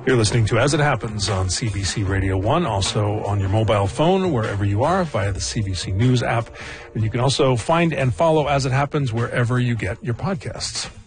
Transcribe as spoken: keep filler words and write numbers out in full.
You're listening to As It Happens on C B C Radio one, also on your mobile phone, wherever you are, via the C B C News app. And you can also find and follow As It Happens wherever you get your podcasts.